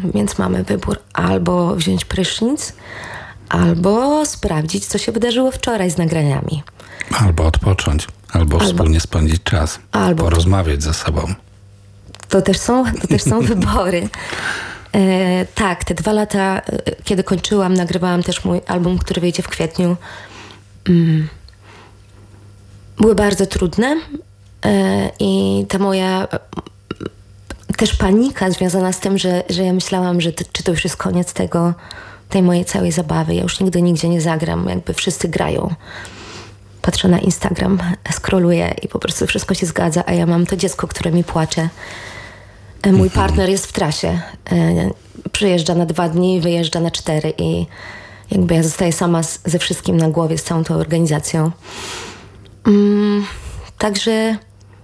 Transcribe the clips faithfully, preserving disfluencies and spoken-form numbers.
więc mamy wybór albo wziąć prysznic, albo sprawdzić, co się wydarzyło wczoraj z nagraniami. Albo odpocząć, albo, albo wspólnie spędzić czas, albo porozmawiać ze sobą. To też są, to też są wybory. E, tak, te dwa lata, kiedy kończyłam, nagrywałam też mój album, który wyjdzie w kwietniu. Mm, były bardzo trudne e, i ta moja też panika związana z tym, że, że ja myślałam, że to, czy to już jest koniec tego, tej mojej całej zabawy. Ja już nigdy nigdzie nie zagram, jakby wszyscy grają. Patrzę na Instagram, scrolluję i po prostu wszystko się zgadza, a ja mam to dziecko, które mi płacze. Mój partner jest w trasie. Przyjeżdża na dwa dni, wyjeżdża na cztery i jakby ja zostaję sama z, ze wszystkim na głowie, z całą tą organizacją. Mm, także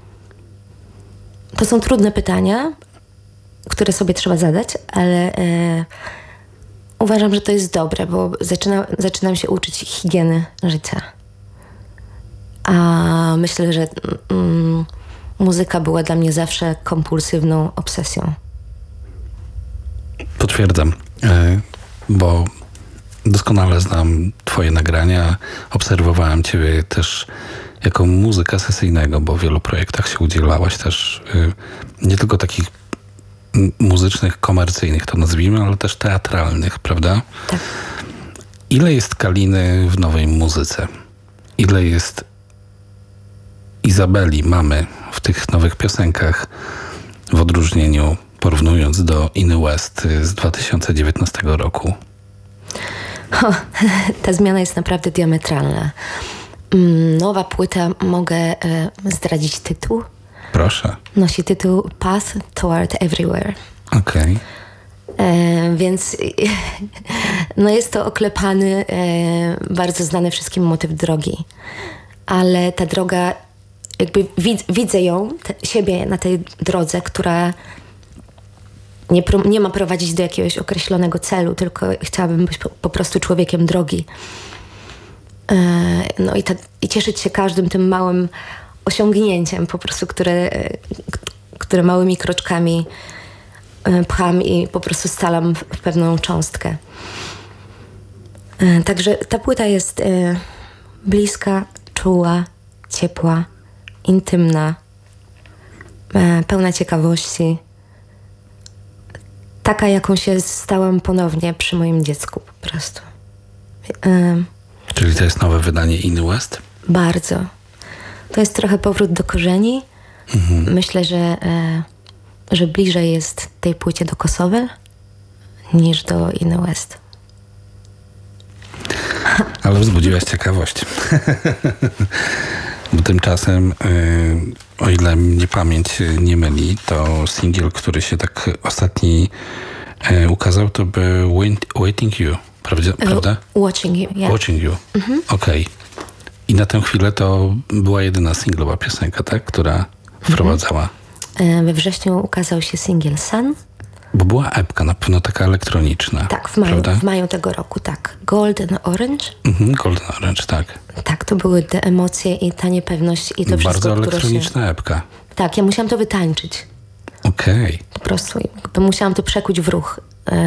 to są trudne pytania, które sobie trzeba zadać, ale e, uważam, że to jest dobre, bo zaczyna, zaczynam się uczyć higieny życia. A myślę, że mm, muzyka była dla mnie zawsze kompulsywną obsesją. Potwierdzam, bo doskonale znam twoje nagrania. Obserwowałem ciebie też jako muzyka sesyjnego, bo w wielu projektach się udzielałaś też nie tylko takich muzycznych, komercyjnych, to nazwijmy, ale też teatralnych, prawda? Tak. Ile jest Kaliny w nowej muzyce? Ile jest Izabeli mamy w tych nowych piosenkach, w odróżnieniu, porównując do Inny West z dwa tysiące dziewiętnastego roku? O, ta zmiana jest naprawdę diametralna. Nowa płyta, mogę e, zdradzić tytuł? Proszę. Nosi tytuł Path Toward Everywhere. Okej. Okay. E, więc no jest to oklepany, e, bardzo znany wszystkim motyw drogi. Ale ta droga, jakby wid, widzę ją, te, siebie na tej drodze, która nie, pro, nie ma prowadzić do jakiegoś określonego celu, tylko chciałabym być po, po prostu człowiekiem drogi. E, no i, ta, i cieszyć się każdym tym małym osiągnięciem po prostu, które, które małymi kroczkami pcham i po prostu scalam w pewną cząstkę. E, także ta płyta jest e, bliska, czuła, ciepła, intymna, e, pełna ciekawości. Taka, jaką się stałam ponownie przy moim dziecku po prostu. E, Czyli to jest nowe wydanie Inny West? Bardzo. To jest trochę powrót do korzeni. Mhm. Myślę, że, e, że bliżej jest tej płycie do Kosowy niż do Inny West. Ale wzbudziłaś ciekawość. Bo tymczasem, yy, o ile mnie pamięć nie myli, to singiel, który się tak ostatni yy, ukazał, to był Waiting You, prawda? prawda? Watching You, yeah. Watching You, mhm. Okej. Okay. I na tę chwilę to była jedyna singlowa piosenka, tak? Która wprowadzała. Mhm. We wrześniu ukazał się singiel Sun. Bo była epka, na pewno taka elektroniczna. Tak, w maju, w maju tego roku, tak. Golden Orange. Mhm, Golden Orange, tak. Tak, to były te emocje i ta niepewność i to wszystko, bardzo elektroniczna się... epka. Tak, ja musiałam to wytańczyć. Okej. Okay. Po prostu musiałam to przekuć w ruch,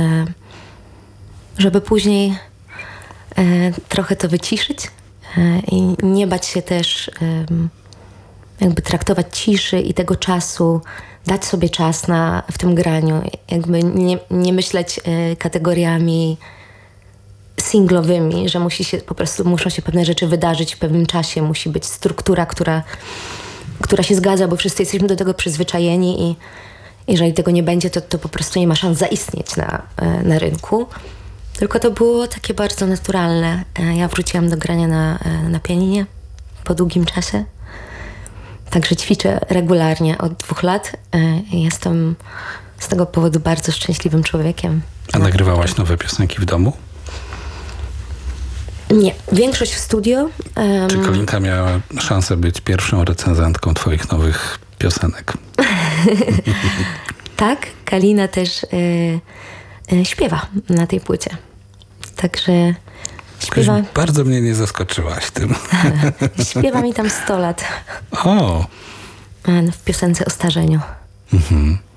żeby później trochę to wyciszyć i nie bać się też jakby traktować ciszy i tego czasu, dać sobie czas na, w tym graniu, jakby nie, nie myśleć y, kategoriami singlowymi, że musi się, po prostu muszą się pewne rzeczy wydarzyć w pewnym czasie, musi być struktura, która, która się zgadza, bo wszyscy jesteśmy do tego przyzwyczajeni i jeżeli tego nie będzie, to, to po prostu nie ma szans zaistnieć na, y, na rynku. Tylko to było takie bardzo naturalne. Y, ja wróciłam do grania na, y, na pianinie po długim czasie. Także ćwiczę regularnie od dwóch lat i jestem z tego powodu bardzo szczęśliwym człowiekiem. A nagrywałaś nowe piosenki w domu? Nie, większość w studio. Um... Czy Kalinka miała szansę być pierwszą recenzentką twoich nowych piosenek? Tak, Kalina też y, y, śpiewa na tej płycie. Także śpiewa... Bardzo mnie nie zaskoczyłaś tym. Śpiewa mi tam sto lat. O! W piosence o starzeniu. Mhm.